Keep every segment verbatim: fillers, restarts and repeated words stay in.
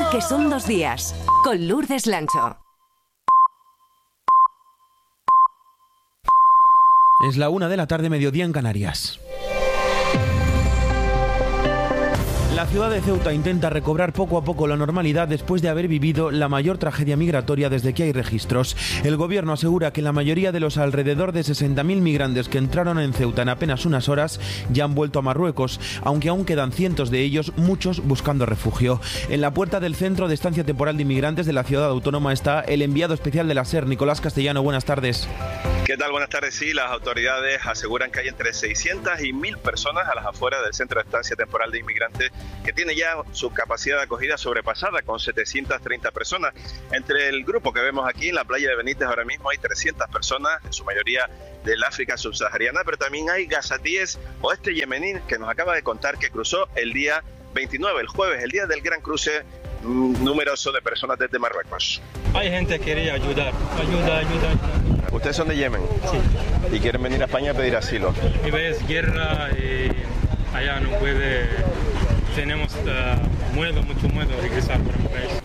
Recuerda que son dos días. Con Lourdes Lancho. Es la una de la tarde, mediodía en Canarias. La ciudad de Ceuta intenta recobrar poco a poco la normalidad después de haber vivido la mayor tragedia migratoria desde que hay registros. El gobierno asegura que la mayoría de los alrededor de sesenta mil migrantes que entraron en Ceuta en apenas unas horas ya han vuelto a Marruecos, aunque aún quedan cientos de ellos, muchos buscando refugio. En la puerta del Centro de Estancia Temporal de Inmigrantes de la ciudad autónoma está el enviado especial de la SER, Nicolás Castellano. Buenas tardes. ¿Qué tal? Buenas tardes. Sí, las autoridades aseguran que hay entre seiscientas y mil personas a las afueras del Centro de Estancia Temporal de Inmigrantes, que tiene ya su capacidad de acogida sobrepasada con setecientas treinta personas. Entre el grupo que vemos aquí en la playa de Benítez ahora mismo hay trescientas personas, en su mayoría del África subsahariana, pero también hay gazatíes o este yemení que nos acaba de contar que cruzó el día veintinueve, el jueves, el día del gran cruce numeroso de personas desde Marruecos. Hay gente que quería ayudar, ayuda, ayuda, ayuda. ¿Ustedes son de Yemen? Sí. ¿Y quieren venir a España a pedir asilo? Y ves guerra y allá no puede, tenemos uh, miedo, mucho miedo de regresar para mi país.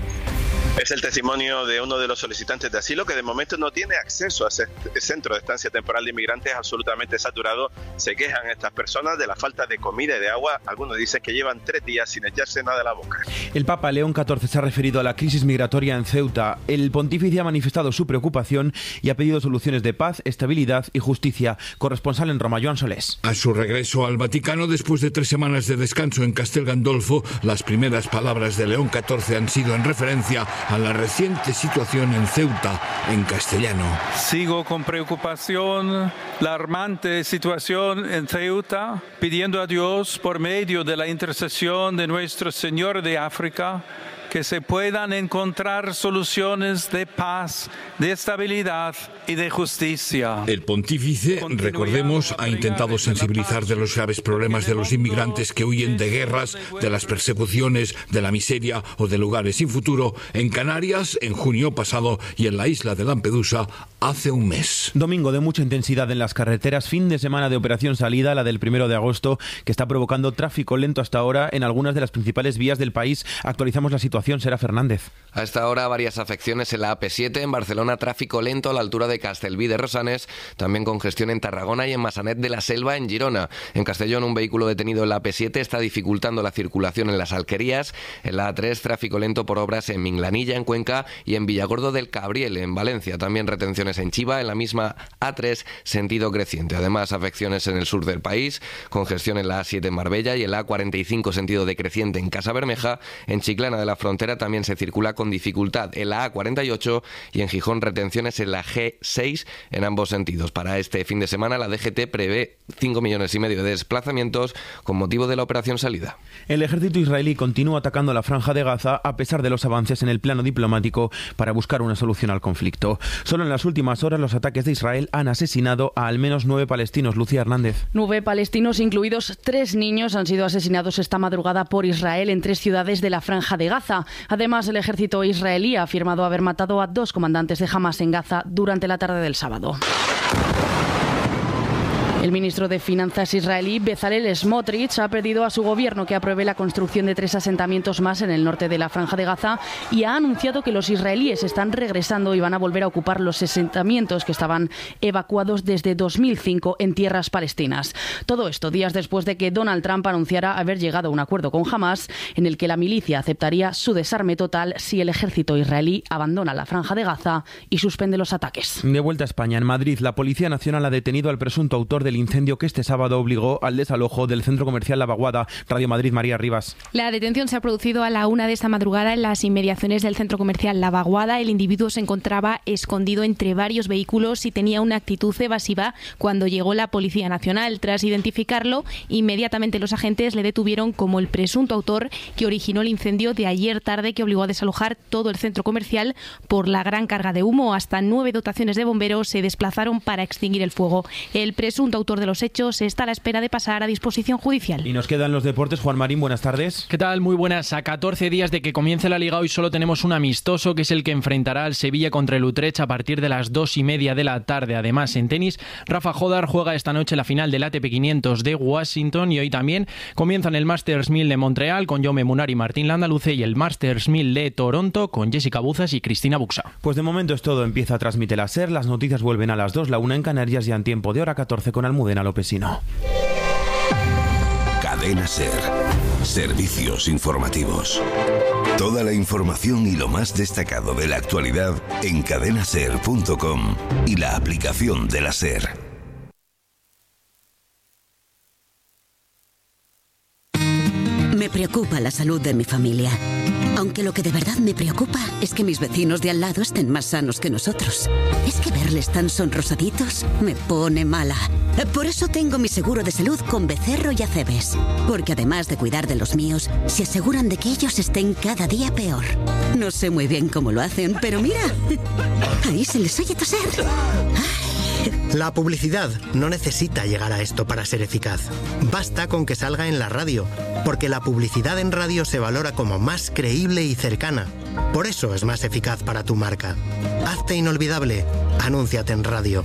Es el testimonio de uno de los solicitantes de asilo que de momento no tiene acceso a ese centro de estancia temporal de inmigrantes absolutamente saturado. Se quejan estas personas de la falta de comida y de agua. Algunos dicen que llevan tres días sin echarse nada a la boca. El Papa León catorce se ha referido a la crisis migratoria en Ceuta. El pontífice ha manifestado su preocupación y ha pedido soluciones de paz, estabilidad y justicia. Corresponsal en Roma, Joan Solés. A su regreso al Vaticano, después de tres semanas de descanso en Castel Gandolfo, las primeras palabras de León catorce han sido en referencia a la reciente situación en Ceuta, en castellano. Sigo con preocupación la alarmante situación en Ceuta, pidiendo a Dios, por medio de la intercesión de nuestro Señor de África, que se puedan encontrar soluciones de paz, de estabilidad y de justicia. El pontífice, recordemos, ha intentado sensibilizar de los graves problemas de los inmigrantes que huyen de guerras, de las persecuciones, de la miseria o de lugares sin futuro en Canarias en junio pasado y en la isla de Lampedusa hace un mes. Domingo de mucha intensidad en las carreteras, fin de semana de operación salida, la del primero de agosto, que está provocando tráfico lento hasta ahora en algunas de las principales vías del país. Actualizamos la situación. Será Fernández. A esta hora varias afecciones en la A P siete, en Barcelona tráfico lento a la altura de Castellví de Rosanes, también congestión en Tarragona y en Massanet de la Selva en Girona. En Castellón un vehículo detenido en la A P siete está dificultando la circulación en las Alquerías. En la A tres tráfico lento por obras en Minglanilla en Cuenca y en Villagordo del Cabriel en Valencia. También retenciones en Chiva en la misma A tres sentido creciente. Además afecciones en el sur del país, congestión en la A siete en Marbella y en la A cuarenta y cinco sentido decreciente en Casa Bermeja. En Chiclana de la Frontera también se circula con dificultad en la A cuarenta y ocho y en Gijón retenciones en la G seis en ambos sentidos. Para este fin de semana la D G T prevé cinco millones y medio de desplazamientos con motivo de la operación salida. El ejército israelí continúa atacando la Franja de Gaza a pesar de los avances en el plano diplomático para buscar una solución al conflicto. Solo en las últimas horas los ataques de Israel han asesinado a al menos nueve palestinos. Lucía Hernández. Nueve palestinos, incluidos tres niños, han sido asesinados esta madrugada por Israel en tres ciudades de la Franja de Gaza. Además, el ejército israelí ha afirmado haber matado a dos comandantes de Hamas en Gaza durante la tarde del sábado. El ministro de Finanzas israelí, Bezalel Smotrich, ha pedido a su gobierno que apruebe la construcción de tres asentamientos más en el norte de la Franja de Gaza y ha anunciado que los israelíes están regresando y van a volver a ocupar los asentamientos que estaban evacuados desde dos mil cinco en tierras palestinas. Todo esto días después de que Donald Trump anunciara haber llegado a un acuerdo con Hamas en el que la milicia aceptaría su desarme total si el ejército israelí abandona la Franja de Gaza y suspende los ataques. De vuelta a España, en Madrid, la Policía Nacional ha detenido al presunto autor del incendio que este sábado obligó al desalojo del centro comercial La Vaguada. Radio Madrid, María Rivas. La detención se ha producido a la una de esta madrugada en las inmediaciones del centro comercial La Vaguada. El individuo se encontraba escondido entre varios vehículos y tenía una actitud evasiva cuando llegó la Policía Nacional. Tras identificarlo, inmediatamente los agentes le detuvieron como el presunto autor que originó el incendio de ayer tarde que obligó a desalojar todo el centro comercial por la gran carga de humo. Hasta nueve dotaciones de bomberos se desplazaron para extinguir el fuego. El presunto presunto autor de los hechos está a la espera de pasar a disposición judicial. Y nos quedan los deportes. Juan Marín, buenas tardes. ¿Qué tal? Muy buenas. A catorce días de que comience la Liga, hoy solo tenemos un amistoso, que es el que enfrentará al Sevilla contra el Utrecht a partir de las dos y media de la tarde. Además, en tenis, Rafa Jodar juega esta noche la final del A T P quinientos de Washington, y hoy también comienzan el Masters mil de Montreal con Jaume Munar y Martín Landaluce, y el Masters mil de Toronto con Jessica Buzas y Cristina Buxa. Pues de momento es todo. Empieza a transmitir la SER. Las noticias vuelven a las dos, la una en Canarias, y en tiempo de hora catorce con Almudena Lopesino. Cadena SER. Servicios informativos. Toda la información y lo más destacado de la actualidad en cadena ser punto com y la aplicación de la SER. Me preocupa la salud de mi familia. Aunque lo que de verdad me preocupa es que mis vecinos de al lado estén más sanos que nosotros. Es que verles tan sonrosaditos me pone mala. Por eso tengo mi seguro de salud con Becerro y Acebes. Porque además de cuidar de los míos, se aseguran de que ellos estén cada día peor. No sé muy bien cómo lo hacen, pero mira, ahí se les oye toser. La publicidad no necesita llegar a esto para ser eficaz. Basta con que salga en la radio, porque la publicidad en radio se valora como más creíble y cercana. Por eso es más eficaz para tu marca. Hazte inolvidable. Anúnciate en radio.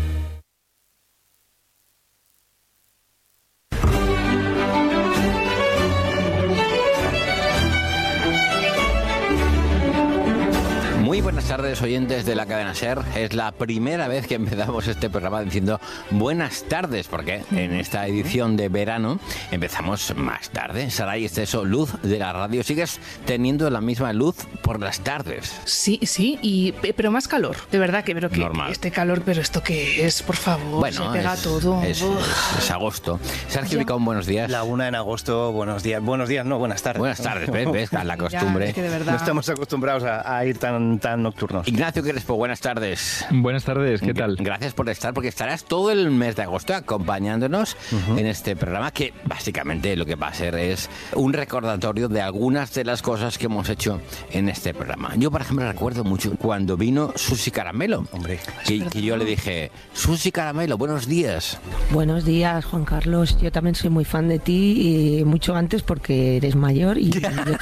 Muy buenas tardes, oyentes de la cadena SER. Es la primera vez que empezamos este programa diciendo buenas tardes, porque en esta edición de verano empezamos más tarde. Saray Esteso, luz de la radio. ¿Sigues teniendo la misma luz por las tardes? Sí, sí, y, pero más calor. De verdad que, pero que Normal. Este calor, pero ¿esto qué es? Por favor, bueno, se pega es, todo. Es, es, es agosto. Sergio Vicón, buenos días. La una en agosto, buenos días. Buenos días, no, buenas tardes. Buenas tardes, ves, ves, a la costumbre. Ya, es que de verdad. No estamos acostumbrados a, a ir tan, tan nocturnos. Ignacio Crespo, buenas tardes. Buenas tardes, ¿qué tal? Gracias por estar, porque estarás todo el mes de agosto acompañándonos uh-huh. en este programa, que básicamente lo que va a ser es un recordatorio de algunas de las cosas que hemos hecho en este programa. Yo, por ejemplo, recuerdo mucho cuando vino Susi Caramelo. Hombre, que, que yo le dije, Susi Caramelo, buenos días. Buenos días, Juan Carlos. Yo también soy muy fan de ti, y mucho antes porque eres mayor y, y, yo, te,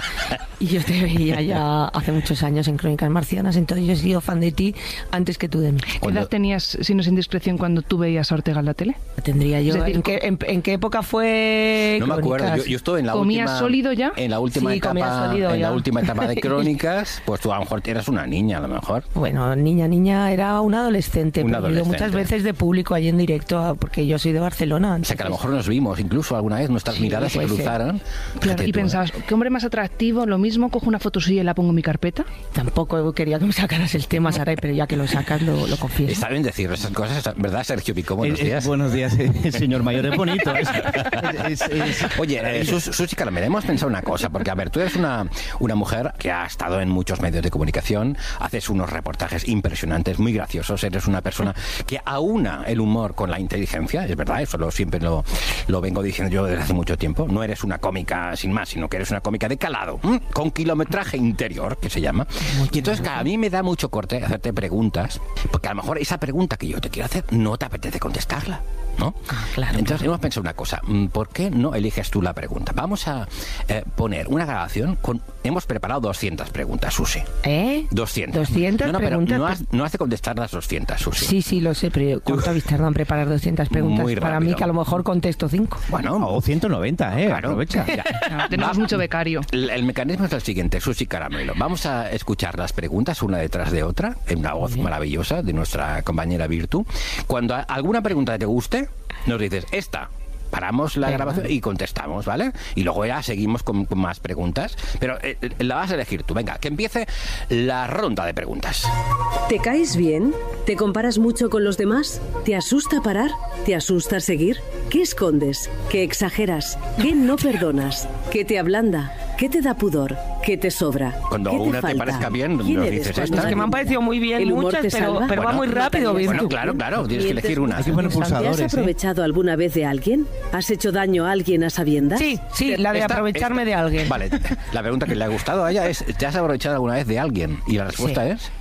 y yo te veía ya hace muchos años en Crónicas Marcianas, entonces yo he sido fan de ti antes que tú de mí. ¿Qué edad tenías, si no es indiscreción, cuando tú veías a Ortega en la tele? Tendría yo. Es decir, ¿en, qué, en, ¿En qué época fue? No me acuerdo. Yo, yo estuve en la ¿Comías última. sólido ya? En la última sí, etapa. Sólido, en ya. la última etapa de Crónicas, pues tú a lo mejor eras una niña, a lo mejor. Bueno, niña, niña, era una adolescente. Una pero he ido adolescente. muchas veces de público allí en directo, porque yo soy de Barcelona. Entonces... O sea que a lo mejor nos vimos incluso alguna vez, nuestras sí, miradas se cruzaron. Claro, y tú, pensabas, ¿eh? ¿qué hombre más atractivo? Lo mismo, cojo una foto suya y la pongo en mi carpeta. Tampoco quería que me sacaras el tema, Saray, pero ya que lo sacas, lo, lo confieso. Está bien decir esas cosas, ¿verdad, Sergio Pico? Buenos eh, días. Eh, buenos días, eh, señor mayor, es bonito. Es, es, es, es... Oye, eh, Sus, Susi Caramelo, hemos pensado una cosa, porque a ver, tú eres una, una mujer que ha estado en muchos medios de comunicación, haces unos reportajes impresionantes, muy graciosos, eres una persona que aúna el humor con la inteligencia, es verdad, eso lo, siempre lo, lo vengo diciendo yo desde hace mucho tiempo. No eres una cómica sin más, sino que eres una cómica de calado, ¿m? con kilometraje interior, que se llama. Y entonces, a mí me da mucho corte hacerte preguntas, porque a lo mejor esa pregunta que yo te quiero hacer no te apetece contestarla, ¿no? Ah, claro. Entonces hemos pensado una cosa, ¿por qué no eliges tú la pregunta? Vamos a eh, poner una grabación con... Hemos preparado doscientas preguntas, Susi. ¿Eh? doscientas. doscientas no, no, preguntas. Pero no has, no has de contestar las doscientas, Susi. Sí, sí, lo sé, pero ¿cuánto habéis tardado en preparar doscientas preguntas? Muy Para rápido. mí, que a lo mejor contesto cinco. Bueno, o ciento noventa, ¿eh? Claro. Aprovecha. No, tenemos mucho becario. El, el mecanismo es el siguiente, Susi Caramelo. Vamos a escuchar las preguntas una detrás de otra, en una voz maravillosa de nuestra compañera Virtu. Cuando a, alguna pregunta te guste, nos dices, esta. Paramos la grabación y contestamos, ¿vale? Y luego ya seguimos con, con más preguntas. Pero eh, la vas a elegir tú. Venga, que empiece la ronda de preguntas. ¿Te caes bien? ¿Te comparas mucho con los demás? ¿Te asusta parar? ¿Te asusta seguir? ¿Qué escondes? ¿Qué exageras? ¿Qué no perdonas? ¿Qué te ablanda? ¿Qué te da pudor? ¿Qué te sobra? Cuando ¿Qué te una te, falta? parezca bien, nos ¿Quién eres dices cuando esta. Es que me han parecido muy bien ¿El humor muchas, te pero, salva? pero va Bueno, muy rápido, bueno, Virtu. Bueno, claro, claro, tienes que elegir una. Hay que poner ¿Te pulsadores, has ¿eh? aprovechado alguna vez de alguien? ¿Has hecho daño a alguien a sabiendas? Sí, sí, la de Esta- aprovecharme esta- de alguien. Vale, la pregunta que le ha gustado a ella es, ¿te has aprovechado alguna vez de alguien? Y la respuesta Sí. es...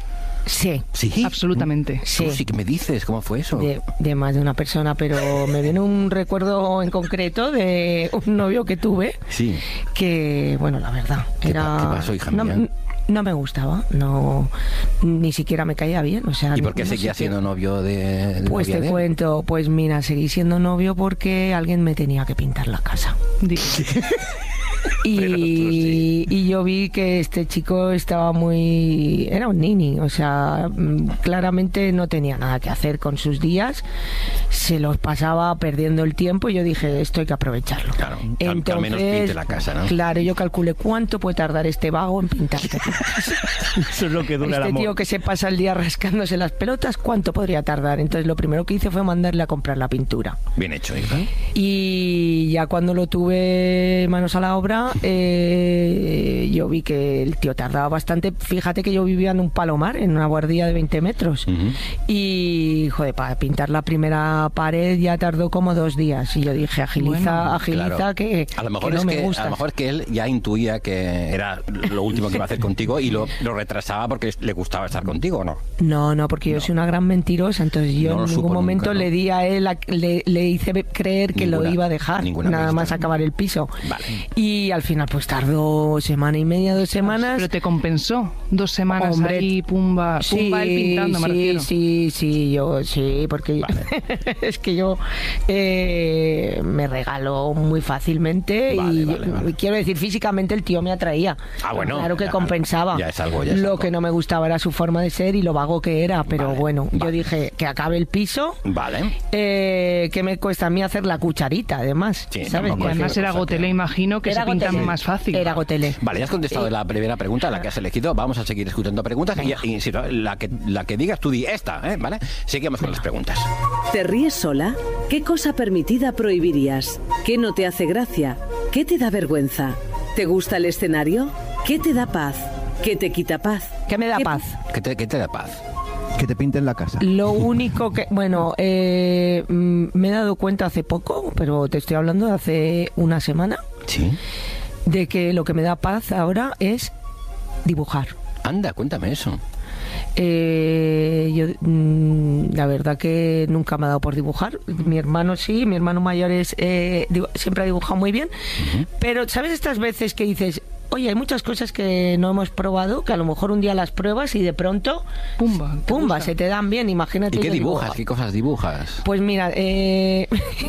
Sí. ¿Sí? Absolutamente. Sí. Susi, ¿qué me dices? ¿Cómo fue eso? De, de más de una persona, pero me viene un recuerdo en concreto de un novio que tuve. Sí. Que, bueno, la verdad, ¿Qué, era... ¿Qué pasó, hija no, mía? No me gustaba, no, ni siquiera me caía bien, o sea... ¿Y por qué no seguía sé siendo qué. novio de, de Pues novia te de él? cuento, pues mira, seguí siendo novio porque alguien me tenía que pintar la casa. Y, y yo vi que este chico estaba muy... Era un nini, o sea, claramente no tenía nada que hacer con sus días, se los pasaba perdiendo el tiempo y yo dije, esto hay que aprovecharlo. Claro, que al- Entonces, que al menos pinte la casa, ¿no? Claro, yo calculé cuánto puede tardar este vago en pintarte la casa. Eso es lo que dura Este el amor. tío que se pasa el día rascándose las pelotas, ¿cuánto podría tardar? Entonces lo primero que hice fue mandarle a comprar la pintura. Bien hecho, hija. Y ya cuando lo tuve manos a la obra, eh, yo vi que el tío tardaba bastante. Fíjate que yo vivía en un palomar, en una guardilla de veinte metros. Uh-huh. Y, joder, para pintar la primera pared ya tardó como dos días. Y yo dije, agiliza, Bueno, agiliza, claro. que, a lo mejor que no es me que gusta. a lo mejor es que él ya intuía que era lo último que iba a hacer contigo y lo, lo retrasaba porque le gustaba estar contigo, ¿o no? No, no, porque yo soy una gran mentirosa, entonces yo No lo en supo ningún momento nunca, ¿no? le di a él, a- le, le hice ve- creer que Ninguna- lo iba a dejar, ninguna nada pista. más acabar el piso. Vale. Y al final pues tardó semana y media, dos semanas. Pero te compensó. Dos semanas Hombre, ahí, pumba, pumba él pintando, me sí, refiero. sí, sí, yo sí, porque es que yo eh, me regaló muy fácilmente Vale, y, vale, vale. y quiero decir, físicamente el tío me atraía. Ah, bueno, Claro que ya- compensaba. ya es algo, ya es Lo algo. que no me gustaba era su forma de ser y lo vago que era, pero Vale, bueno, yo vale. dije que acabe el piso. Vale. Eh, que me cuesta a mí hacer la cucharita, además. Sí, ¿sabes? tampoco Y es además una era cosa Gotelé, imagino, que Era se pinta Gotelé. más fácil. Era Gotelé. Vale, ya has contestado la primera pregunta, la que has elegido. Vamos a seguir escuchando preguntas. Y, y si no, la que, la que digas tú di esta, ¿eh? ¿Vale? Seguimos con las preguntas. ¿Te ríes sola? ¿Qué cosa permitida prohibirías? ¿Qué no te hace gracia? ¿Qué te da vergüenza? ¿Te gusta el escenario? ¿Qué te da paz? ¿Qué te quita paz? ¿Qué me da paz? ¿Qué te, qué te da paz? Que te pinten la casa. Lo único que, bueno, eh, mm, me he dado cuenta hace poco, pero te estoy hablando de hace una semana, Sí. de que lo que me da paz ahora es dibujar. Anda, cuéntame eso. Eh, yo, mm, la verdad que nunca me ha dado por dibujar. Mi hermano sí, mi hermano mayor es eh, dibu- siempre ha dibujado muy bien. Uh-huh. Pero, ¿sabes estas veces que dices, oye, hay muchas cosas que no hemos probado, que a lo mejor un día las pruebas y de pronto, Pumba, te pumba, gusta. se te dan bien? Imagínate. ¿Y qué yo digo, dibujas? ¿Qué cosas dibujas? pues mira, eh,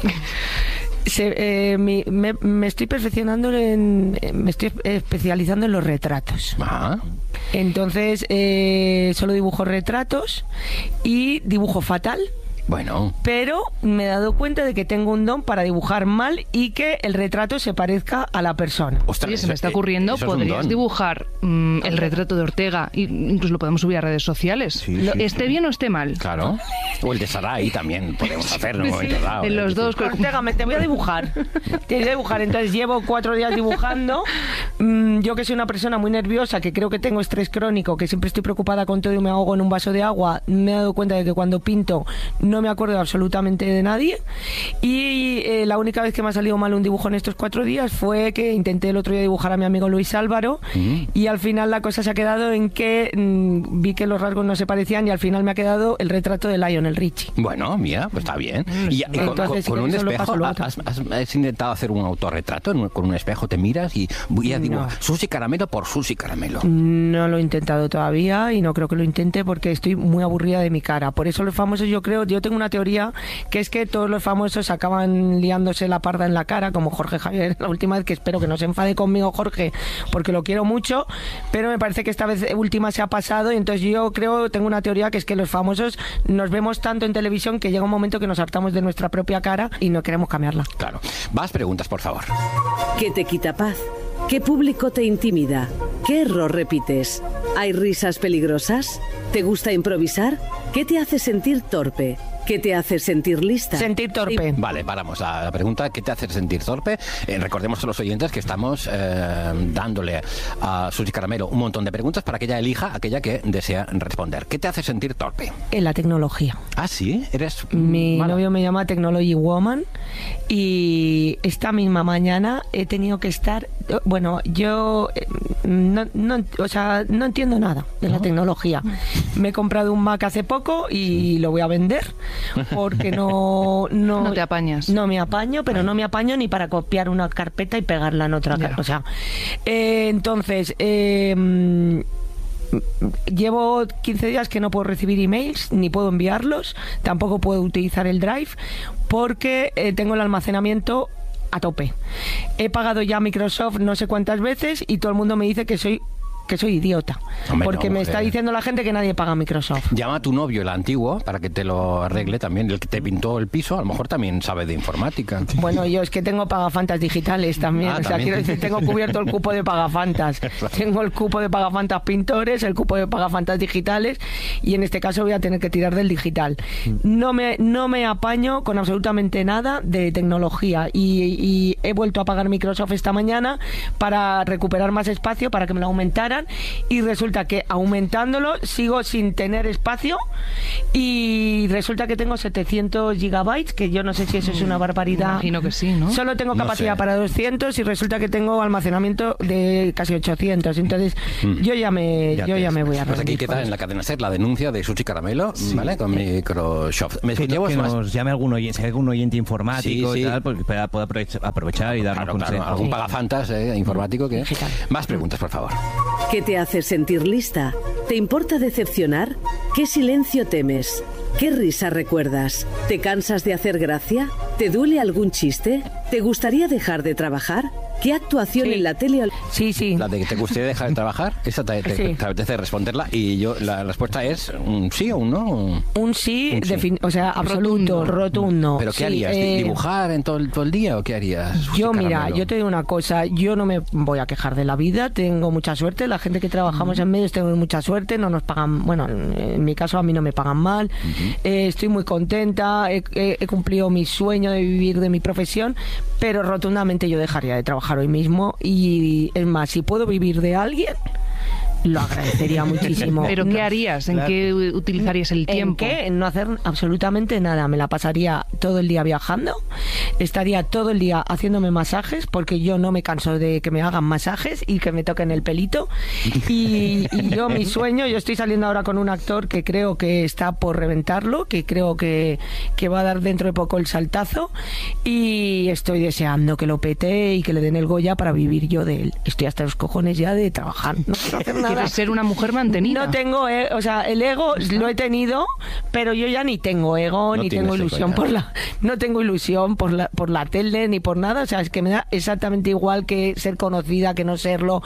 se- eh, mi- me, me estoy perfeccionando en, me estoy especializando en los retratos. Ah, Entonces, eh, solo dibujo retratos y dibujo fatal. bueno. Pero me he dado cuenta de que tengo un don para dibujar mal y que el retrato se parezca a la persona. Ostras, Oye, se eso- me está eh, ocurriendo, eso es un podrías don. dibujar mm, el retrato de Ortega, y incluso lo podemos subir a redes sociales. Sí, Lo- sí, esté sí. bien o esté mal. Claro. O el de Sarai también podemos hacerlo en un momento dado. En ¿eh? los dos. con- Ortega, me te voy a dibujar. Te voy a dibujar. Entonces llevo cuatro días dibujando. Mm, yo que soy una persona muy nerviosa, que creo que tengo estrés crónico, que siempre estoy preocupada con todo y me ahogo en un vaso de agua, me he dado cuenta de que cuando pinto no me acuerdo absolutamente de nadie. Y eh, la única vez que me ha salido mal un dibujo en estos cuatro días fue que intenté el otro día dibujar a mi amigo Luis Álvaro Mm. y al final la cosa se ha quedado en que mm, vi que los rasgos no se parecían y al final me ha quedado el retrato de Lionel Richie. Bueno, mira, pues está bien. Y, y con, Entonces, si con- con un quieres, lo espejo, paso luego. has, has- has intentado hacer un autorretrato en un- con un espejo, te miras y voy a dibujar No. Susi Caramelo por Susi Caramelo. No lo he intentado todavía y no creo que lo intente porque estoy muy aburrida de mi cara. Por eso los famosos, yo creo, yo tengo una teoría que es que todos los famosos acaban liándose la parda en la cara, como Jorge Javier la última vez, que espero que no se enfade conmigo Jorge, porque lo quiero mucho, pero me parece que esta vez última se ha pasado y entonces yo creo, tengo una teoría que es que los famosos nos vemos tanto en televisión que llega un momento que nos hartamos de nuestra propia cara y no queremos cambiarla. Claro. Más preguntas, por favor. ¿Qué te quita paz? ¿Qué público te intimida? ¿Qué error repites? ¿Hay risas peligrosas? ¿Te gusta improvisar? ¿Qué te hace sentir torpe? ¿Qué te hace sentir lista? Sentir torpe. Vale, paramos a la pregunta. ¿Qué te hace sentir torpe? Eh, recordemos a los oyentes que estamos eh, dándole a Susi Caramelo un montón de preguntas para que ella elija aquella que desea responder. ¿Qué te hace sentir torpe? En la tecnología. Ah, ¿sí? ¿Eres Mi mala? novio me llama Technology Woman y esta misma mañana he tenido que estar... Bueno, yo eh, no, no, o sea, no entiendo nada de la tecnología. Me he comprado un Mac hace poco y lo voy a vender porque no... No, no te apañas. No me apaño, pero no me apaño ni para copiar una carpeta y pegarla en otra carpeta. O sea, eh, entonces... Eh, llevo quince días que no puedo recibir emails ni puedo enviarlos, tampoco puedo utilizar el Drive porque eh, tengo el almacenamiento a tope. He pagado ya Microsoft no sé cuántas veces y todo el mundo me dice que soy que soy idiota. Hombre, porque no, me mujer. está diciendo la gente que nadie paga Microsoft. Llama a tu novio, el antiguo, para que te lo arregle también. El que te pintó el piso, a lo mejor también sabe de informática. Bueno, yo es que tengo pagafantas digitales también. Ah, o sea, también. quiero decir, tengo cubierto el cupo de pagafantas. Tengo el cupo de pagafantas pintores, el cupo de pagafantas digitales y en este caso voy a tener que tirar del digital. No me, no me apaño con absolutamente nada de tecnología y, y he vuelto a pagar Microsoft esta mañana para recuperar más espacio, para que me lo aumentaran y resulta que aumentándolo sigo sin tener espacio y resulta que tengo setecientos gigabytes, que yo no sé si eso es una barbaridad. Imagino que sí, ¿no? Solo tengo No capacidad sé. para doscientos y resulta que tengo almacenamiento de casi ochocientos. Entonces, Mm. yo ya me Ya yo te- ya me voy a Pues aquí rendir queda con en la cadena SER la denuncia de Susi Caramelo, Sí. ¿vale? Con Microsoft. ¿Me Que, escuché no- vos que más? nos llame algún oyente, si hay algún oyente informático Sí, y sí. tal, porque pueda, pueda aprovechar, aprovechar y darnos Claro, claro, consejos. algún pagafantas eh, informático que... Más preguntas, por favor. ¿Qué te hace sentir lista? ¿Te importa decepcionar? ¿Qué silencio temes? ¿Qué risa recuerdas? ¿Te cansas de hacer gracia? ¿Te duele algún chiste? ¿Te gustaría dejar de trabajar? ¿Qué actuación en la tele? Sí, sí. La de que te gustaría dejar de trabajar, esa te, te- Sí. te apetece responderla y yo la respuesta es un sí o un no. Un sí, Un sí. defin- o sea, absoluto, rotundo. ¿Pero qué Sí, harías? eh, ¿Dibujar en todo el, todo el día o qué harías? Susi Yo, mira, Caramelo? yo te digo una cosa, yo no me voy a quejar de la vida, tengo mucha suerte, la gente que trabajamos en medios tengo mucha suerte, no nos pagan, bueno, en mi caso a mí no me pagan mal, eh, estoy muy contenta, he, he- he cumplido mi sueño de vivir de mi profesión, pero rotundamente yo dejaría de trabajar hoy mismo y es más, si puedo vivir de alguien, lo agradecería muchísimo. ¿Pero qué harías? ¿En qué utilizarías el tiempo? ¿En qué? En no hacer absolutamente nada. Me la pasaría todo el día viajando, estaría todo el día haciéndome masajes, porque yo no me canso de que me hagan masajes y que me toquen el pelito. Y, y yo, mi sueño, yo estoy saliendo ahora con un actor que creo que está por reventarlo, que creo que, que va a dar dentro de poco el saltazo y estoy deseando que lo pete y que le den el Goya para vivir yo de él. Estoy hasta los cojones ya de trabajar, no quiero hacer nada. ¿Quieres ser una mujer mantenida? No tengo, eh, o sea, el ego lo he tenido, pero yo ya ni tengo ego, No ni tienes tengo ego ilusión ya. por la, no tengo ilusión por la, por la tele ni por nada, o sea, es que me da exactamente igual que ser conocida que no serlo.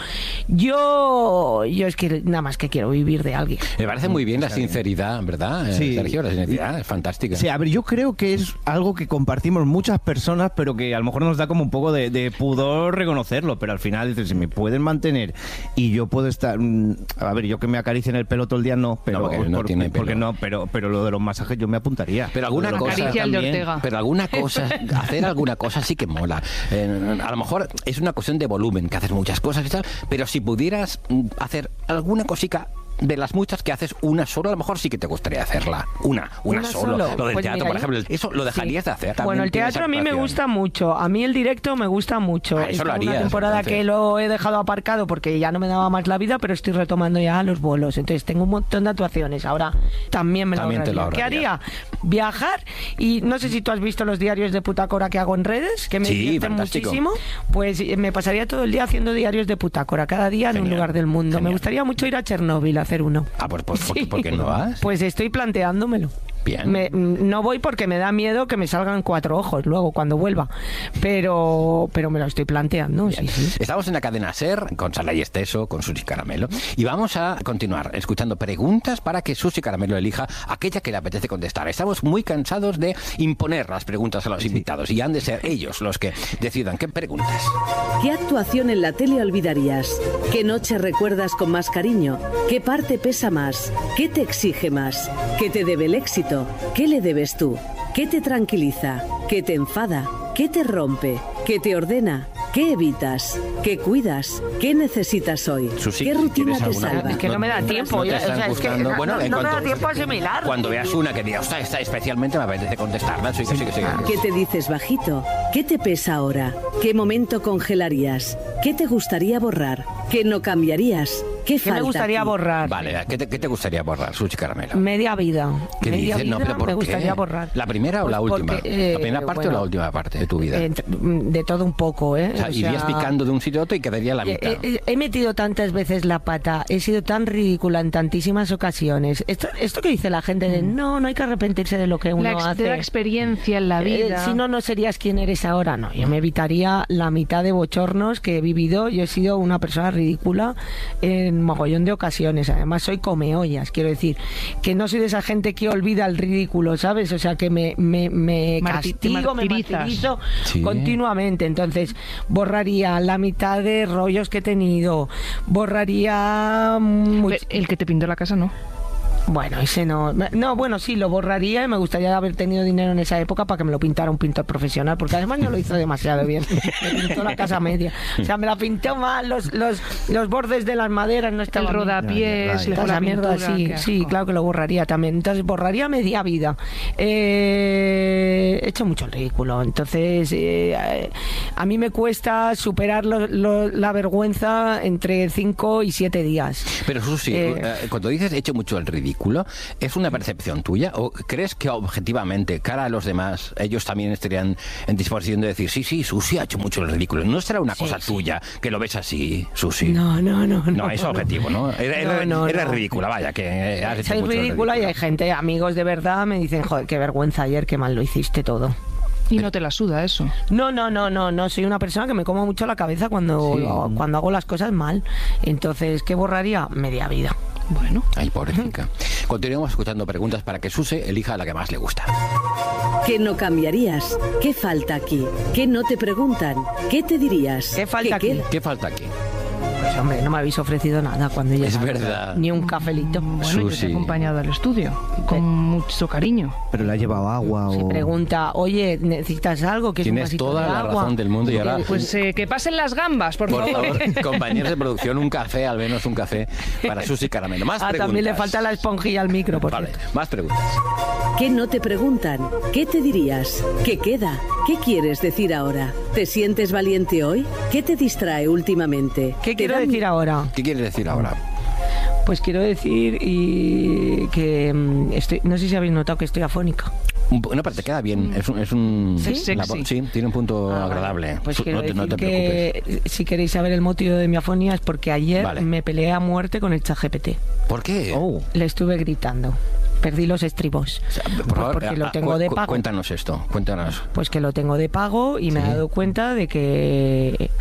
Yo, yo es que nada más que quiero vivir de alguien. Me parece muy bien la sinceridad, ¿verdad, eh, Sí. Sergio? La sinceridad es fantástica. Sí, a ver, yo creo que es algo que compartimos muchas personas, pero que a lo mejor nos da como un poco de, de pudor reconocerlo, pero al final dices, si me pueden mantener y yo puedo estar... mm, A ver, yo que me acaricien el pelo todo el día no, pero... No, porque no tiene pelo. porque no, pero, pero lo de los masajes yo me apuntaría. Pero alguna Lo de los cosa masajes también. pero alguna cosa, hacer alguna cosa sí que mola. Eh, a lo mejor es una cuestión de volumen, que haces muchas cosas y tal, pero si pudieras mm, hacer alguna cosica de las muchas que haces, una sola, a lo mejor sí que te gustaría hacerla. Una, una, Una solo. solo. Lo del Pues teatro, mira, por ejemplo, yo- eso lo dejarías de hacer. Bueno, el teatro a mí me gusta mucho. A mí el directo me gusta mucho. Ah, eso lo Esta harías, una temporada entonces. que lo he dejado aparcado porque ya no me daba más la vida, pero estoy retomando ya los vuelos. Entonces tengo un montón de actuaciones. Ahora también me lo También te lo ahorraría. ¿Qué ahorrarías. haría? Viajar y no sé si tú has visto los diarios de Putácora que hago en redes, que me Sí, divierten fantástico. muchísimo. Pues eh, me pasaría todo el día haciendo diarios de Putácora, cada día en un Genial, lugar del mundo. Me genial. gustaría mucho ir a Chernóbil a hacer uno. Ah, pues, pues ¿por, qué- por qué no vas? Pues estoy planteándomelo. Bien. Me, no voy porque me da miedo que me salgan cuatro ojos luego cuando vuelva, pero pero me lo estoy planteando. Sí, sí. Estamos en la cadena SER con Sala y Esteso, con Susi Caramelo, y vamos a continuar escuchando preguntas para que Susi Caramelo elija aquella que le apetece contestar. Estamos muy cansados de imponer las preguntas a los invitados y han de ser ellos los que decidan qué preguntas. ¿Qué actuación en la tele olvidarías? ¿Qué noche recuerdas con más cariño? ¿Qué parte pesa más? ¿Qué te exige más? ¿Qué te debe el éxito? ¿Qué le debes tú? ¿Qué te tranquiliza? ¿Qué te enfada? ¿Qué te rompe? ¿Qué te ordena? ¿Qué evitas? ¿Qué cuidas? ¿Qué necesitas hoy? Susi, ¿Qué rutina te alguna? salva? Es que no me da tiempo. ¿No te ya, están o sea, es que gustando? no, Bueno, no, en no cuanto- me da tiempo a asimilar. Cuando veas una que diga, "Ostras, esta especialmente me apetece contestarla", sí, sí, sí, sí. ¿Qué te dices bajito? ¿Qué te pesa ahora? ¿Qué momento congelarías? ¿Qué te gustaría borrar? ¿Qué no cambiarías? ¿Qué ¿Qué falta me gustaría aquí? borrar? Vale, ¿qué te, qué te gustaría borrar, Susi Caramelo? Media vida. ¿Qué Media dices? vida No, pero ¿por me qué? gustaría borrar. ¿La primera o Pues la última? porque, eh, ¿La primera parte bueno, o la última parte de tu vida? Eh, de todo un poco, ¿eh? o sea, O irías sea, picando de un sitio a otro y quedaría la Eh, mitad. eh, he metido tantas veces la pata, he sido tan ridícula en tantísimas ocasiones. Esto, esto que dice la gente de no, no hay que arrepentirse de lo que uno La, ex- hace. de la experiencia en la Eh, vida. si no, no serías quien eres ahora. No, yo me evitaría la mitad de bochornos que he vivido. Yo he sido una persona ridícula en mogollón de ocasiones. Además, soy comeollas. Quiero decir, que no soy de esa gente que olvida el ridículo, ¿sabes? O sea, que me, me, me Marti- te castigo, me martirizas. martirizo Sí. continuamente. Entonces, borraría la mitad de rollos que he tenido. Borraría... much- Pe- El que te pintó la casa, no. Bueno, ese no. No, bueno, sí, lo borraría y me gustaría haber tenido dinero en esa época para que me lo pintara un pintor profesional, porque además no lo hizo demasiado bien. Me pintó la casa media. O sea, me la pintó mal, los, los, los bordes de las maderas no estaban El bien. rodapiés, Toda le esa la mierda, pintura, sí, qué sí, asco. claro que lo borraría también. Entonces, borraría media vida. Eh, he hecho mucho el ridículo. Entonces, eh, a mí me cuesta superar lo- lo- la vergüenza entre cinco y siete días. Pero Susi, Eh, eh, cuando dices he hecho mucho el ridículo, ¿es una percepción tuya? ¿O crees que objetivamente, cara a los demás, ellos también estarían en disposición de decir, sí, sí, Susi ha hecho mucho el ridículo? ¿No será una cosa tuya que lo ves así, Susi? No, no, no. No, es objetivo, ¿no? Eres, No, no, eres no. ridícula, vaya, que has hecho Soy mucho el ridícula y hay gente, amigos de verdad, me dicen, joder, qué vergüenza ayer, qué mal lo hiciste todo. Y no te la suda eso. No, no, no, no, no, soy una persona que me como mucho la cabeza cuando, Sí. cuando hago las cosas mal. Entonces, ¿qué borraría? Media vida. Bueno. Ay, pobrecita. Continuamos escuchando preguntas para que Susi elija la que más le gusta. ¿Qué no cambiarías? ¿Qué falta aquí? ¿Qué no te preguntan? ¿Qué te dirías? ¿Qué falta ¿Qué aquí? queda? ¿Qué falta aquí? Pues hombre, no me habéis ofrecido nada cuando llegué. Es verdad. Ni un cafelito. Bueno, yo te Susi. he acompañado al estudio con mucho cariño. Pero le ha llevado agua Se o... pregunta, oye, ¿necesitas algo? ¿Quieres un Tienes vasito toda de la agua? razón del mundo y ahora... Pues eh, que pasen las gambas, por, Por favor. favor, compañeros de producción, un café, al menos un café para Susi Caramelo. Más Ah, preguntas. también le falta la esponjilla al micro, por Vale, cierto. más preguntas. ¿Qué no te preguntan? ¿Qué te dirías? ¿Qué queda? ¿Qué quieres decir ahora? ¿Te sientes valiente hoy? ¿Qué te distrae últimamente? ¿Qué ¿Te quiero dan- decir ahora? ¿Qué quieres decir ahora? Pues quiero decir y que mm, estoy, no sé si habéis notado que estoy afónica. Un po- No, pero te queda bien. Es un... Es un ¿Sí? la Sexy. voz- sí, tiene un punto Ah, vale. agradable. Pues Su- quiero no te, no decir te preocupes. que si queréis saber el motivo de mi afonía es porque ayer Vale. me peleé a muerte con el ChatGPT. ¿Por qué? Oh. Le estuve gritando. Perdí los estribos. O sea, por Pues favor, porque ah, lo ah, tengo cu- de cu- pago. Cuéntanos esto, cuéntanos. Pues que lo tengo de pago y me he Sí. dado cuenta de que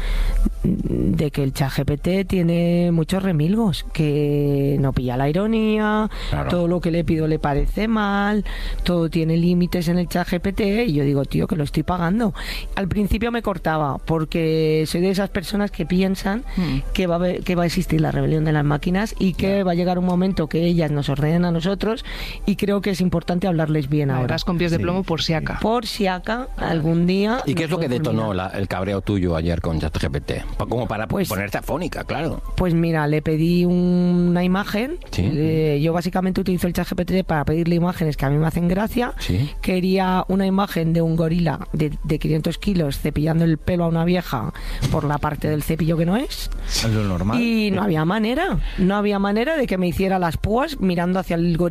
de que el ChatGPT tiene muchos remilgos, que no pilla la ironía, Claro. todo lo que le pido le parece mal, todo tiene límites en el ChatGPT y yo digo, tío, que lo estoy pagando. Al principio me cortaba porque soy de esas personas que piensan Mm. que va a haber- que va a existir la rebelión de las máquinas y que va a llegar un momento que ellas nos ordenen a nosotros y creo que es importante hablarles bien ahora. Vas con pies de plomo por si acá. Por si acá algún día. ¿Y qué nos es lo que puede detonó fulminar. la- el cabreo tuyo ayer con ChatGPT? Pa- Como para Pues- ponerte afónica, claro. Pues mira, le pedí un- una imagen. Sí. Eh, yo básicamente utilizo el ChatGPT para pedirle imágenes que a mí me hacen gracia. Sí. Quería una imagen de un gorila de, de quinientos kilos cepillando el pelo a una vieja por la parte del cepillo que no es. Es lo normal. Y no había manera, no había manera de que me hiciera las púas mirando hacia el gorila. O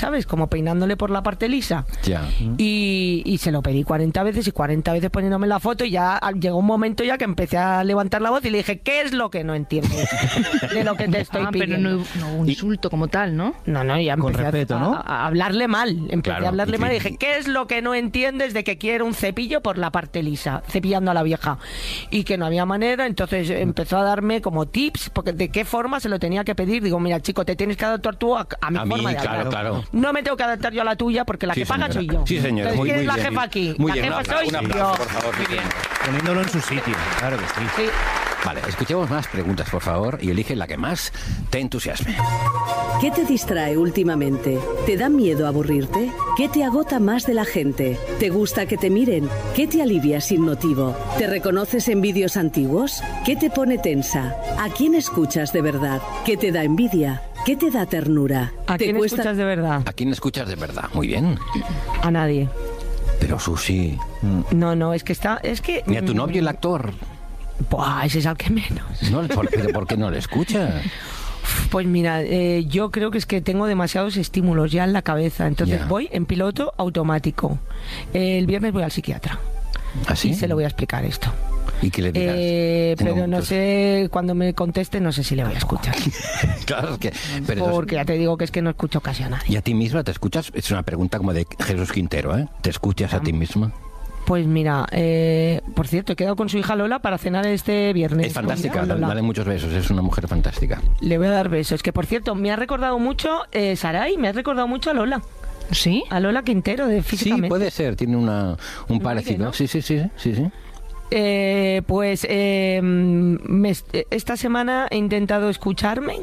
¿sabes? Como peinándole por la parte lisa. Ya. Y, y se lo pedí cuarenta veces y cuarenta veces poniéndome la foto, y ya llegó un momento ya que empecé a levantar la voz y le dije, ¿qué es lo que no entiendes de lo que te estoy ah, pidiendo? Pero no, no un insulto como tal, ¿no? No, no, ya Con empecé respeto, a, ¿no? a, a hablarle mal. Empecé Claro, a hablarle y mal y sí. dije, ¿qué es lo que no entiendes de que quiero un cepillo por la parte lisa? Cepillando a la vieja. Y que no había manera, entonces empezó a darme como tips, porque de qué forma se lo tenía que pedir. Digo, mira, chico, te tienes que adaptar tú a, a mi A forma mí, de claro, hablar. claro. No me tengo que adaptar yo a la tuya, porque la Sí, que paga señora. soy yo. Sí, señora. Entonces, Muy, ¿quién muy es la bien. jefa aquí? Muy la bien, jefa un soy aplauso, un yo. aplauso, por favor. Muy bien. Poniéndolo en su sitio, claro que sí. Sí. Vale, escuchemos más preguntas, por favor, y elige la que más te entusiasme. ¿Qué te distrae últimamente? ¿Te da miedo aburrirte? ¿Qué te agota más de la gente? ¿Te gusta que te miren? ¿Qué te alivia sin motivo? ¿Te reconoces en vídeos antiguos? ¿Qué te pone tensa? ¿A quién escuchas de verdad? ¿Qué te da envidia? ¿Qué te da ternura? ¿A ¿Te quién cuesta- escuchas de verdad? ¿A quién escuchas de verdad? Muy bien. A nadie. Pero Susi, No, no, es que está... Es que... ni a tu novio el actor. Buah, ese es al que menos. No, ¿por, pero ¿por qué no le escucha? Pues mira, eh, yo creo que es que tengo demasiados estímulos ya en la cabeza, entonces Ya. voy en piloto automático. Eh, el viernes voy al psiquiatra ¿Así? y se lo voy a explicar esto. ¿Y qué le dirás? Eh, Tengo pero no muchos- sé, cuando me conteste no sé si le voy a escuchar. Claro, es que... Pero eso es- Porque ya te digo que es que no escucho casi a nadie. ¿Y a ti misma te escuchas? Es una pregunta como de Jesús Quintero, ¿eh? ¿Te escuchas a ti misma? Pues mira, eh, por cierto, he quedado con su hija Lola para cenar este viernes. Es fantástica, Con dale, Lola. dale muchos besos, es una mujer fantástica. Le voy a dar besos. Que por cierto, me ha recordado mucho, eh, Saray, me ha recordado mucho a Lola. ¿Sí? A Lola Quintero, de Sí, físicamente. puede ser, tiene una, un No, parecido. ¿no? Sí, sí, sí, sí, sí. Eh, pues eh, me- esta semana he intentado escucharme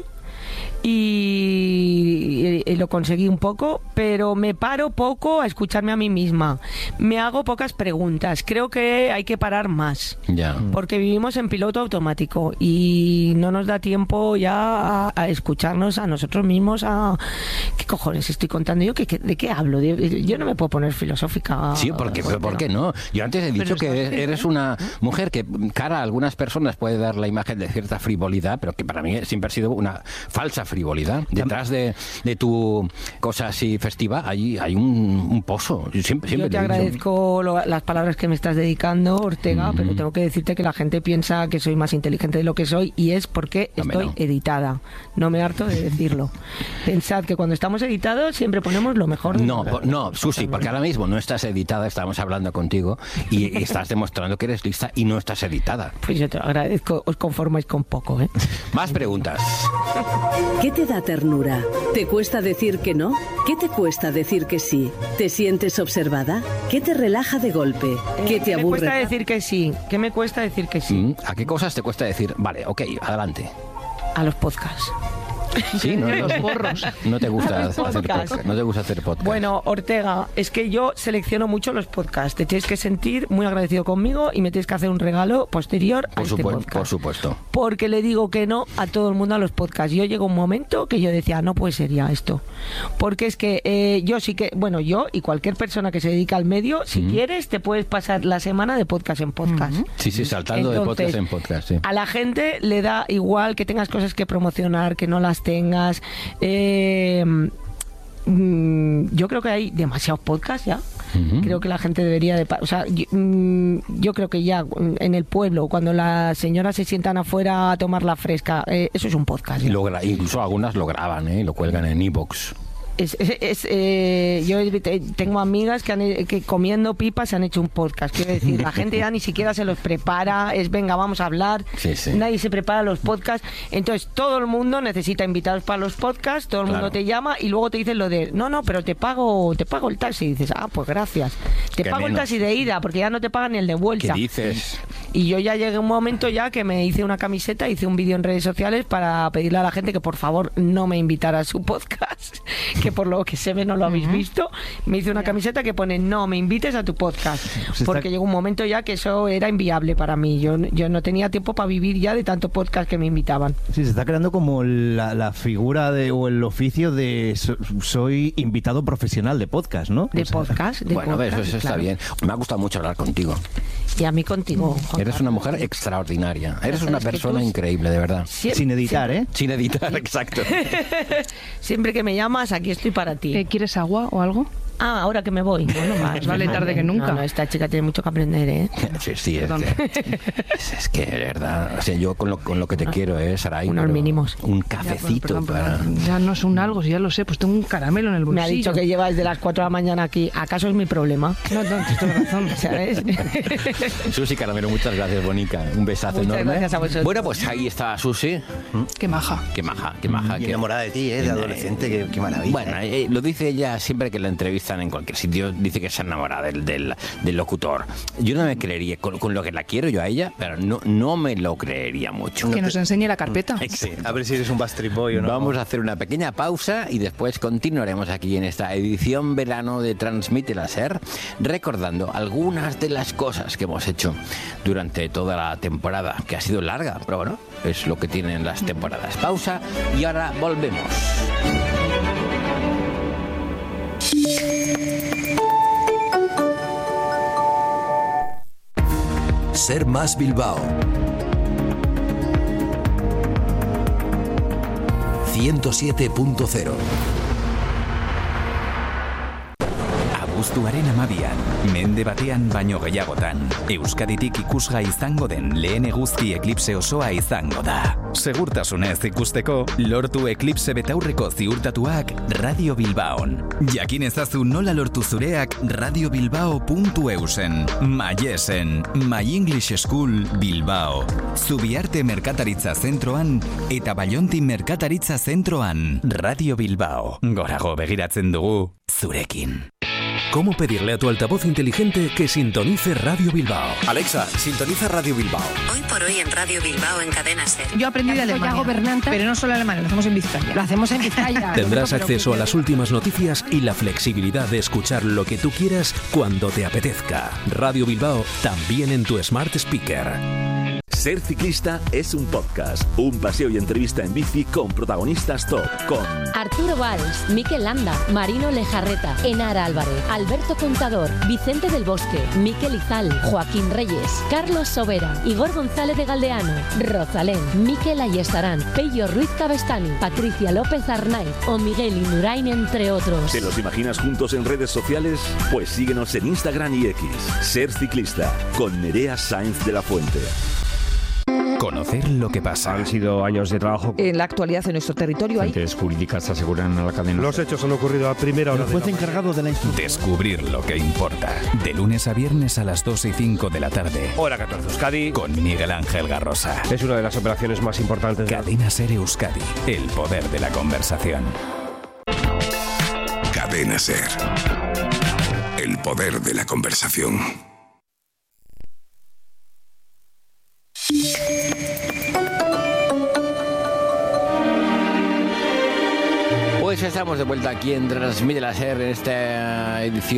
y, y lo conseguí un poco, pero me paro poco a escucharme a mí misma. Me hago pocas preguntas. Creo que hay que parar más. Ya. Porque vivimos en piloto automático y no nos da tiempo ya a, a escucharnos a nosotros mismos. A, ¿qué cojones estoy contando yo? ¿Qué, qué- ¿De qué hablo? De- Yo no me puedo poner filosófica. Sí, porque, pero ¿por qué no? Yo antes he dicho Pero que está- eres una mujer que cara a algunas personas puede dar la imagen de cierta frivolidad, pero que para mí siempre ha sido una falsa frivolidad. Detrás de, de tu cosa así festiva, ahí hay un, un pozo. Yo siempre, siempre Yo te lo he dicho. agradezco lo- las palabras que me estás dedicando, Ortega, pero tengo que decirte que la gente piensa que soy más inteligente de lo que soy y es porque No, estoy no. editada. No me harto de decirlo. Pensad que cuando estamos editados siempre ponemos lo mejor de No, nosotros. po- no, Susi, porque ahora mismo no estás editada, estamos hablando contigo y y estás demostrando que eres lista y no estás editada. Pues yo te lo agradezco, os conformáis con poco, ¿eh? Más preguntas. ¿Qué te da ternura? ¿Te cuesta decir que no? ¿Qué te cuesta decir que sí? ¿Te sientes observada? ¿Qué te relaja de golpe? ¿Qué te ¿Qué me aburre? cuesta decir que sí? ¿Qué me cuesta decir que sí? Mm, ¿A qué cosas te cuesta decir, vale, ok, adelante? A los podcasts. Sí, no, no, Los porros. no te gusta Los hacer podcasts. podcast, no te gusta hacer podcast. Bueno, Ortega, es que yo selecciono mucho los podcasts. Te tienes que sentir muy agradecido conmigo y me tienes que hacer un regalo posterior a por, este supue- podcast. por supuesto. Porque le digo que no a todo el mundo a los podcasts. Yo llegó un momento que yo decía, no puede ser ya esto. Porque es que eh, yo sí que, bueno, yo y cualquier persona que se dedica al medio, si quieres, te puedes pasar la semana de podcast en podcast. Sí, sí, saltando Entonces, de podcast en podcast, sí. A la gente le da igual que tengas cosas que promocionar, que no las tengas. Eh, mm, yo creo que hay demasiados podcasts ya. Ujú. Creo que la gente debería de... pa- O sea, yo, mm, yo creo que ya mm, en el pueblo, cuando las señoras se sientan afuera a tomar la fresca, eh, eso es un podcast. Y ya. lo gra- incluso algunas lo graban, ¿eh? Y lo cuelgan en iVoox. Es, es- es, eh, yo te- tengo amigas que, han, he- que comiendo pipas se han hecho un podcast. Quiero decir, la gente ya ni siquiera se los prepara. Es venga, vamos a hablar. Sí, sí. Nadie se prepara los podcasts. Entonces, todo el mundo necesita invitados para los podcasts. Todo el Claro. mundo te llama y luego te dicen lo de no, no, pero te pago te pago el taxi. Y dices, ah, pues gracias. Te Qué pago el menos. taxi de ida porque ya no te pagan ni el de ¿Qué vuelta. dices? Y yo ya llegué a un momento ya que me hice una camiseta, hice un vídeo en redes sociales para pedirle a la gente que por favor no me invitara a su podcast, que por lo que se ve no lo habéis visto. Me hice una camiseta que pone no me invites a tu podcast, está- porque llegó un momento ya que eso era inviable para mí. Yo, yo no tenía tiempo para vivir ya de tanto podcast que me invitaban. Sí, se está creando como la, la figura de, o el oficio de so- soy invitado profesional de podcast, ¿no? De O sea, podcast, de Bueno, podcast, eso, eso está claro. bien. Me ha gustado mucho hablar contigo. Y a mí contigo, Juan Eres una Carlos. mujer extraordinaria. Eres Ya una sabes que persona tú- increíble, de verdad. Sie- Sin editar, ¿eh? Sin editar, exacto. Siempre que me llamas, aquí estoy para ti. Eh, ¿Quieres agua o algo? Ah, ahora que me voy. Bueno, más vale tarde que nunca. No, no, esta chica tiene mucho que aprender, ¿eh? Sí, sí, es, es, es que, de verdad, o sea, yo con lo, con lo que te ah, quiero, ¿eh, Saray? Unos mínimos. Un cafecito ya, perdón, para... perdón, ya no es un algo, si ya lo sé, pues tengo un caramelo en el bolsillo. Me ha dicho que lleva desde las cuatro de la mañana aquí. ¿Acaso es mi problema? No, no, tienes razón. ¿Sabes? Susi Caramelo, muchas gracias, Bonica. Un besazo muchas enorme. Gracias a vosotros. Bueno, pues ahí está Susi. Qué maja. Qué maja, qué maja. Y qué... enamorada de ti, ¿eh? De adolescente, qué, qué maravilla. Bueno, eh, lo dice ella siempre que la entrevistan en cualquier sitio. Dice que se enamora del, del, del locutor. Yo no me creería, con, con lo que la quiero yo a ella, pero no, no me lo creería mucho. Que nos enseñe la carpeta. Sí. A ver si eres un Backstreet Boy o no. Vamos a hacer una pequeña pausa y después continuaremos aquí en esta edición verano de Transmite la SER, recordando algunas de las cosas que hemos hecho durante toda la temporada, que ha sido larga, pero bueno, es lo que tienen las temporadas. Pausa y ahora volvemos. Ser Más Bilbao ciento siete punto cero. Abuztuaren amabian, mende batean baino gehiagotan, Euskaditik ikusgai izango den lehen eguzki eklipse osoa izango da. Segurtasunez ikusteko, lortu eklipse betaurreko ziurtatuak Radio Bilbaon. Jakin ezazu nola lortu zureak radiobilbao puntu eusen, Maiesen, My English School Bilbao, Zubiarte Merkataritza Zentroan eta Baionti Merkataritza Zentroan. Radio Bilbao, gorago begiratzen dugu zurekin. ¿Cómo pedirle a tu altavoz inteligente que sintonice Radio Bilbao? Alexa, sintoniza Radio Bilbao. Hoy por hoy en Radio Bilbao en Cadena SER. Yo aprendí de Alemania, gobernante, pero no solo alemán, lo hacemos en Vizcaya. Lo hacemos en Vizcaya. Tendrás acceso a las últimas noticias y la flexibilidad de escuchar lo que tú quieras cuando te apetezca. Radio Bilbao también en tu Smart Speaker. Ser Ciclista es un podcast, un paseo y entrevista en bici con protagonistas top, con Arturo Valls, Mikel Landa, Marino Lejarreta, Enara Álvarez, Alberto Contador, Vicente del Bosque, Mikel Izal, Joaquín Reyes, Carlos Sobera, Igor González de Galdeano, Rosalén, Mikel Ayestarán, Pello Ruiz Cabestani, Patricia López Arnaiz o Miguel Indurain, entre otros. ¿Te los imaginas juntos en redes sociales? Pues síguenos en Instagram y X. Ser Ciclista, con Nerea Sáenz de la Fuente. Conocer lo que pasa. Han sido años de trabajo. En la actualidad en nuestro territorio hay... Fuentes jurídicas aseguran a la cadena. Los hechos han ocurrido a primera hora. El juez encargado de la instrucción. Descubrir lo que importa. De lunes a viernes a las dos y cinco de la tarde. Hora catorce Euskadi. Con Miguel Ángel Garrosa. Es una de las operaciones más importantes. Cadena SER Euskadi. El poder de la conversación. Cadena SER. El poder de la conversación. Pues estamos de vuelta aquí en Transmite la SER en esta edición